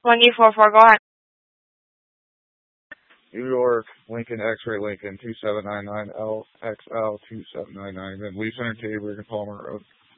1844, go ahead. New York, Lincoln, X-Ray Lincoln, 2799 LXL 2799, then Lee Center, Tabor, Palmer Road.